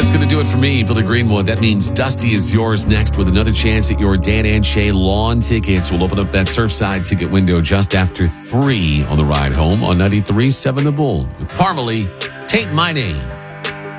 that's going to do it for me, Billy Greenwood. That means Dusty is yours next with another chance at your Dan and Shay lawn tickets. We'll open up that Surfside ticket window just after 3 on the ride home on 93.7 The Bull with Parmalee, Taint My Name.